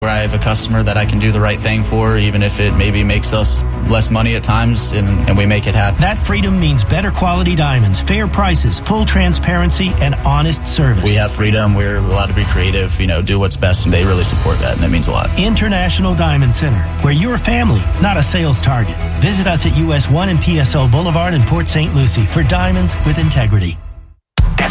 where I have a customer that I can do the right thing for, even if it maybe makes us less money at times, and we make it happen. That freedom means better quality diamonds, fair prices, full transparency, and honest service. We have freedom. We're allowed to be creative, do what's best, and they really support that, and it means a lot. International Diamond Center, where you're a family, not a sales target. Visit us at US 1 and PSO Boulevard in Port St. Lucie for diamonds with integrity.